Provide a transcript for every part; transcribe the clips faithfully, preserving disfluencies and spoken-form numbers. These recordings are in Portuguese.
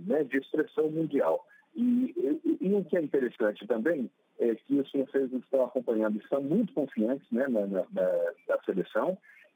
né, de expressão mundial. E, e, e o que é interessante também é que os franceses estão acompanhando, estão muito confiantes, né, na, na, na seleção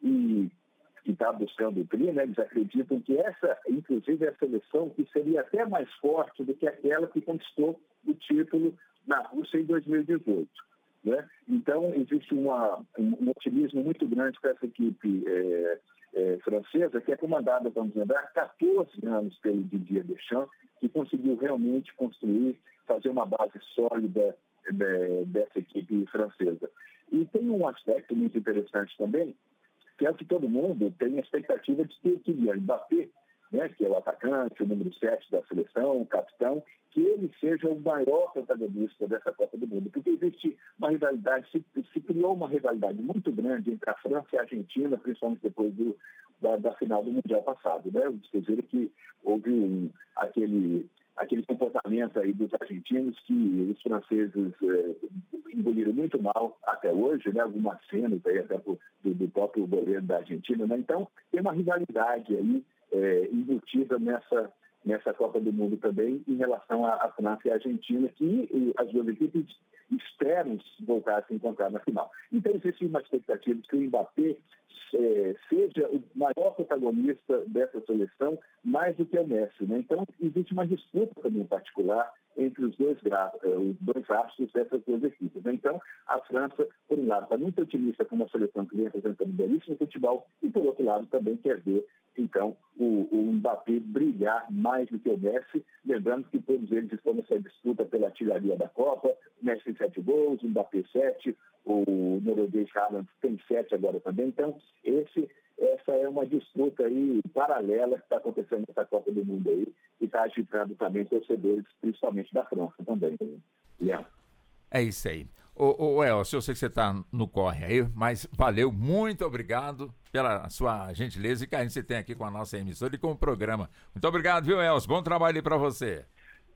e que está buscando o tri, né, eles acreditam que essa, inclusive, é a seleção que seria até mais forte do que aquela que conquistou o título na Rússia em dois mil e dezoito. Né? Então, existe uma, um otimismo muito grande para essa equipe é, é, francesa, que é comandada, vamos lembrar, há quatorze anos pelo Didier Deschamps, que conseguiu realmente construir, fazer uma base sólida é, dessa equipe francesa. E tem um aspecto muito interessante também, que é que todo mundo tem a expectativa de ter que o Mbappé, né, que é o atacante, o número sete da seleção, o capitão, que ele seja o maior protagonista dessa Copa do Mundo. Porque existe uma rivalidade, se, se criou uma rivalidade muito grande entre a França e a Argentina, principalmente depois do, da, da final do Mundial passado. Né? Vocês viram que houve um, aquele, aquele comportamento aí dos argentinos que os franceses é, engoliram muito mal até hoje, né? Algumas cenas aí até do, do próprio governo da Argentina. Né? Então, tem uma rivalidade aí é, embutida nessa, nessa Copa do Mundo também em relação à, à França e à Argentina, que e, as duas equipes esperam voltar a se encontrar na final. Então, existe uma expectativa de que o Mbappé é, seja o maior protagonista dessa seleção, mais do que o Messi. Né? Então, existe uma disputa também particular entre os dois, os dois astros dessas duas equipes. Então, a França, por um lado, está muito otimista com uma seleção que vem apresentando belíssimo futebol e, por outro lado, também quer ver, então, o, o Mbappé brilhar mais do que o Messi, lembrando que todos eles estão nessa disputa pela artilharia da Copa, o Messi sete gols, o Mbappé sete, o norueguês Haaland tem sete agora também. Então, esse, essa é uma disputa aí paralela que está acontecendo nessa Copa do Mundo aí, e está agitando também torcedores, principalmente da França também. Yeah. É isso aí. Ô, ô Elcio, eu sei que você está no corre aí, mas valeu, muito obrigado pela sua gentileza e carinho que você tem aqui com a nossa emissora e com o programa. Muito obrigado, viu, Elcio? Bom trabalho aí para você.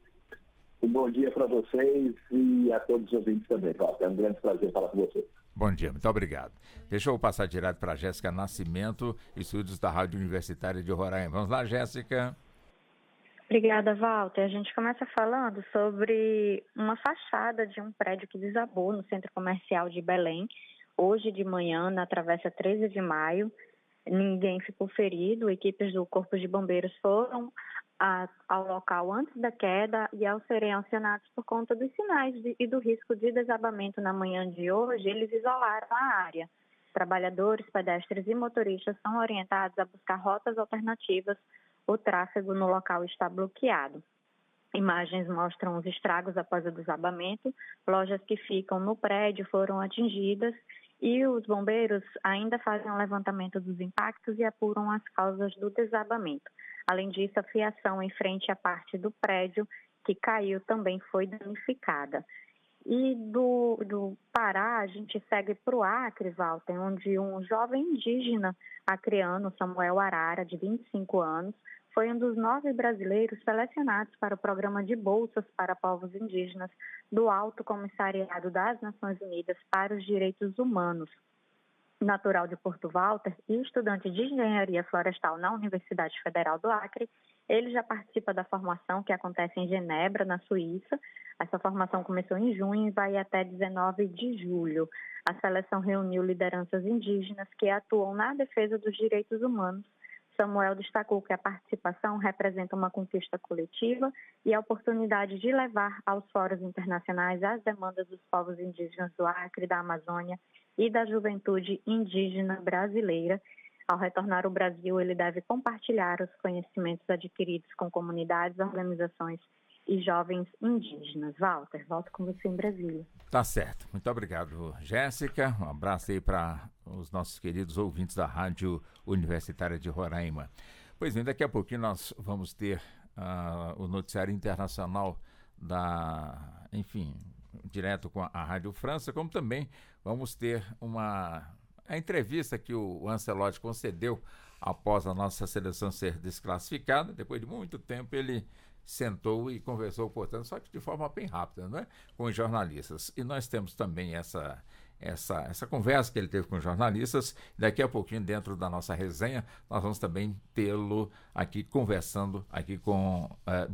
Um bom dia para vocês e a todos os ouvintes também, Walter. É um grande prazer falar com vocês. Bom dia, muito obrigado. Deixa eu passar direto para a Jéssica Nascimento, estúdios da Rádio Universitária de Roraima. Vamos lá, Jéssica. Obrigada, Walter. A gente começa falando sobre uma fachada de um prédio que desabou no Centro Comercial de Belém, hoje de manhã, na Travessa treze de maio. Ninguém ficou ferido, equipes do Corpo de Bombeiros foram a, ao local antes da queda e, ao serem acionados por conta dos sinais de, e do risco de desabamento na manhã de hoje, eles isolaram a área. Trabalhadores, pedestres e motoristas são orientados a buscar rotas alternativas. O tráfego no local está bloqueado. Imagens mostram os estragos após o desabamento. Lojas que ficam no prédio foram atingidas e os bombeiros ainda fazem um levantamento dos impactos e apuram as causas do desabamento. Além disso, a fiação em frente à parte do prédio que caiu também foi danificada. E do, do Pará, a gente segue para o Acre, Walter, onde um jovem indígena acreano, Samuel Arara, de vinte e cinco anos, foi um dos nove brasileiros selecionados para o programa de bolsas para povos indígenas do Alto Comissariado das Nações Unidas para os Direitos Humanos. Natural de Porto Walter e estudante de engenharia florestal na Universidade Federal do Acre, ele já participa da formação que acontece em Genebra, na Suíça. Essa formação começou em junho e vai até dezenove de julho. A seleção reuniu lideranças indígenas que atuam na defesa dos direitos humanos. Samuel destacou que a participação representa uma conquista coletiva e a oportunidade de levar aos fóruns internacionais as demandas dos povos indígenas do Acre, da Amazônia e da juventude indígena brasileira. Ao retornar ao Brasil, ele deve compartilhar os conhecimentos adquiridos com comunidades, organizações e jovens indígenas. Walter, volto com você em Brasília. Tá certo. Muito obrigado, Jéssica. Um abraço aí para os nossos queridos ouvintes da Rádio Universitária de Roraima. Pois bem, daqui a pouquinho nós vamos ter uh, o noticiário internacional da, enfim, direto com a, a Rádio França, como também vamos ter uma a entrevista que o Ancelotti concedeu após a nossa seleção ser desclassificada. Depois de muito tempo ele sentou e conversou, portanto, só que de forma bem rápida, não é? Com os jornalistas. E nós temos também essa, essa, essa conversa que ele teve com os jornalistas. Daqui a pouquinho, dentro da nossa resenha, nós vamos também tê-lo aqui conversando aqui com uh,